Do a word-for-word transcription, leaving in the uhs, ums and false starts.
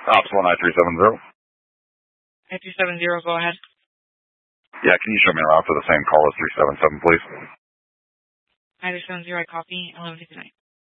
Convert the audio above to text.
Ops one nine three seven zero. nine three seven zero, go ahead. Yeah, can you show me around for the same call as three seven seven, please? nine three seven zero, I copy. eleven fifty-nine.